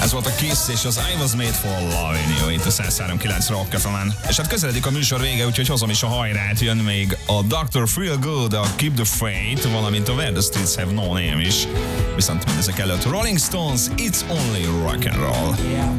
Ez volt a Kiss és az I Was Made for Loving You itt a 103.9 Rock FM-en. És hát közeledik a műsor vége, úgyhogy hozom is a hajrát, jön még a Dr. Feel Good, a Keep the Faith, valamint a Where the Streets Have No Name is. Viszont mindezek előtt Rolling Stones, It's Only Rock and Roll.